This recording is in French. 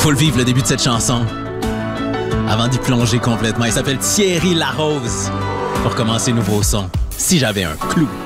Faut le vivre, le début de cette chanson. Avant d'y plonger complètement. Il s'appelle Thierry Larose. Pour commencer, nouveau son. Si j'avais un clou.